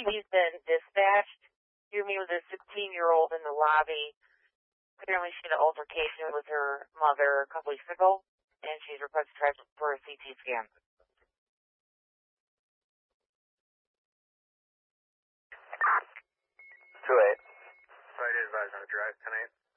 He's been dispatched. You meet with a 16-year-old in the lobby. Apparently she had an altercation with her mother a couple weeks ago, and she's requested for a CT scan. 2-8. Sorry to advise on a drive tonight.